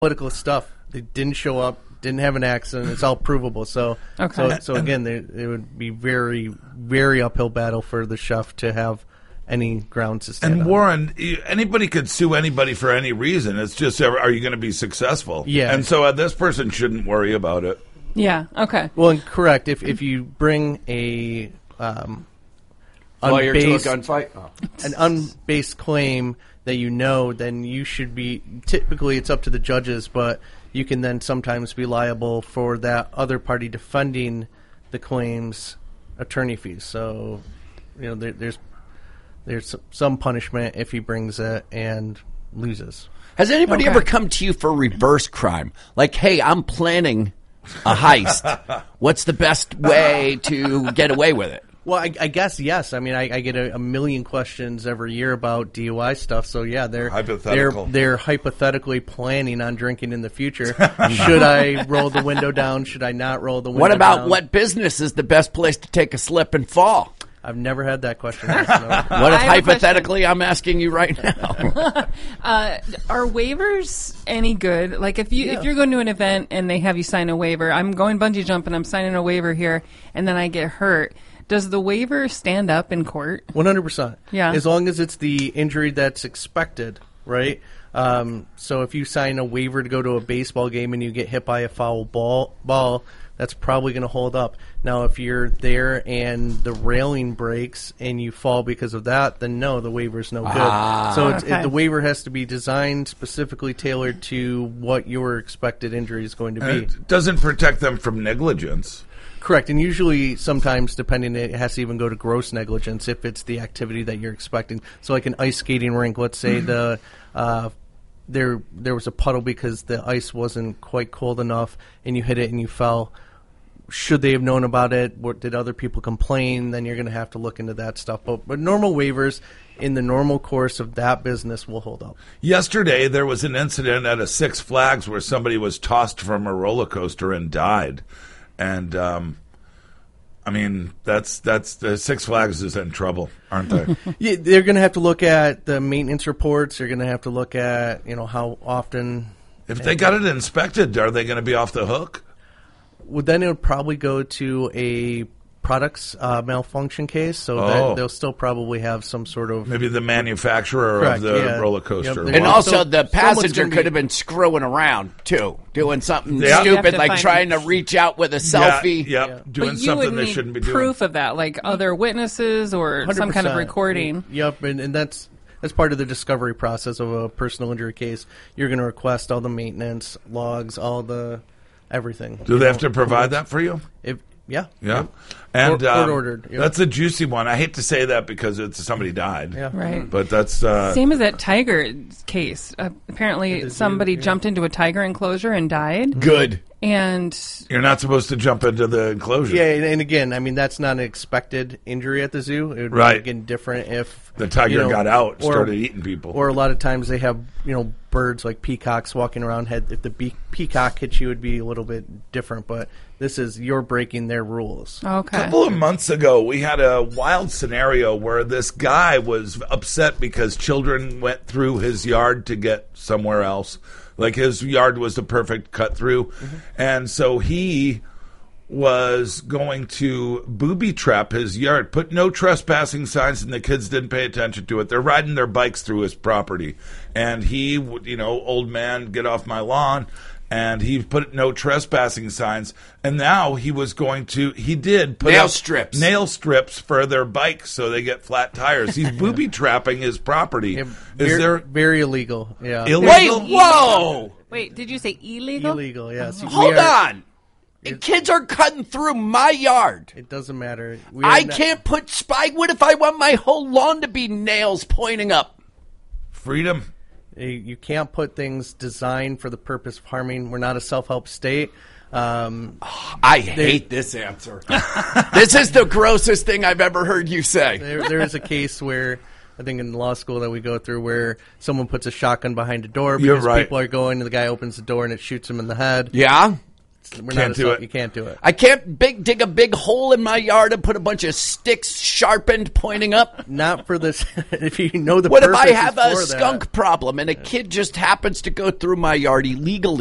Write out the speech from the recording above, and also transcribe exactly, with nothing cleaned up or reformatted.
political stuff. They didn't show up, didn't have an accident. It's all provable. So, okay. so, so again, there, it would be very, very uphill battle for the chef to have any grounds to stand And on. Warren, anybody could sue anybody for any reason. It's just, are you going to be successful? Yeah. And so uh, this person shouldn't worry about it. Yeah, okay. Well, and correct. If if you bring a um, Lawyer to a unbased, gunfight? Oh. an unbased claim that you know, then you should be, typically it's up to the judges, but you can then sometimes be liable for that other party defending the claim's attorney fees. So, you know, there, there's there's some punishment if he brings it and loses. Has anybody Okay. ever come to you for reverse crime? Like, hey, I'm planning a heist. What's the best way to get away with it? Well, I, I guess yes. I mean, I, I get a, a million questions every year about D U I stuff. So yeah, they're Hypothetical. they're they're hypothetically planning on drinking in the future. Should I roll the window down? Should I not roll the window What about down? what business is the best place to take a slip and fall? I've never had that question asked, no. What if I have a hypothetically I'm asking you right now? Uh, are waivers any good? Like if you if you're going to an event and they have you sign a waiver, I'm going bungee jumping, I'm signing a waiver here, and then I get hurt. Does the waiver stand up in court? one hundred percent. Yeah. As long as it's the injury that's expected, right? Um, so if you sign a waiver to go to a baseball game and you get hit by a foul ball, ball that's probably going to hold up. Now, if you're there and the railing breaks and you fall because of that, then no, the waiver's no good. Ah. So it's, Okay. it, the waiver has to be designed specifically tailored to what your expected injury is going to be. And it doesn't protect them from negligence. Correct, and usually, sometimes, depending, it has to even go to gross negligence if it's the activity that you're expecting. So, like an ice skating rink, let's say the uh, there there was a puddle because the ice wasn't quite cold enough, and you hit it and you fell. Should they have known about it? What, did other people complain? Then you're going to have to look into that stuff. But, but normal waivers in the normal course of that business will hold up. Yesterday, there was an incident at a Six Flags where somebody was tossed from a roller coaster and died. And, um, I mean, that's that's the Six Flags is in trouble, aren't they? Yeah, they're going to have to look at the maintenance reports. They're going to have to look at, you know, how often. If they got it inspected, are they going to be off the hook? Well, then it would probably go to a products uh, malfunction case, so Oh. that they'll still probably have some sort of. Maybe the manufacturer Correct, of the yeah. roller coaster. Yep, And Well, also, so- the someone's passenger gonna could be- have been screwing around, too, doing something Yeah. You have stupid, to like find- trying to reach out with a selfie. Yeah, Yeah. doing but you something would they need shouldn't be doing. proof of that, like other witnesses or some kind of one hundred percent. recording. Yep, and, and that's that's part of the discovery process of a personal injury case. You're going to request all the maintenance logs, all the everything. Do they have to provide that for you? If, yeah. Yeah. And Court- um, court ordered, yep. That's a juicy one. I hate to say that because it's somebody died. Yeah. Right. But that's uh, Same as that tiger case. Uh, apparently, the zoo, somebody yeah. jumped into a tiger enclosure and died. Good. And you're not supposed to jump into the enclosure. Yeah, and, and again, I mean, that's not an expected injury at the zoo. It would Right. be, again, different if The tiger you know, got out and or- started eating people. Or a lot of times they have, you know, birds like peacocks walking around. Head if the be- peacock hits you, it would be a little bit different. But this is you're breaking their rules. A okay, couple of months ago, we had a wild scenario where this guy was upset because children went through his yard to get somewhere else. Like his yard was the perfect cut through. Mm-hmm. And so he was going to booby trap his yard, put no trespassing signs, and the kids didn't pay attention to it. They're riding their bikes through his property. And he would, you know, old man, get off my lawn. And he put no trespassing signs. And now he was going to, he did put Nail up strips. nail strips for their bikes so they get flat tires. He's booby trapping his property. Yeah, Is very, there very illegal? Yeah, illegal? Wait, whoa! wait, did you say illegal? illegal. Yes. We Hold are- on. Kids are cutting through my yard. It doesn't matter. We I are not- can't put spike. What if I want my whole lawn to be nails pointing up? Freedom. You- You can't put things designed for the purpose of harming. We're not a self-help state. Um, I hate this answer. This is the grossest thing I've ever heard you say. there, there is a case where I think in law school that we go through where someone puts a shotgun behind a door You're because right. people are going and the guy opens the door and it shoots him in the head. Yeah? We're Can't not do assault. it. You can't do it. I can't big dig a big hole in my yard and put a bunch of sticks sharpened pointing up. Not for this. If you know the What if I purpose have is a for skunk that. problem and a kid just happens to go through my yard illegally?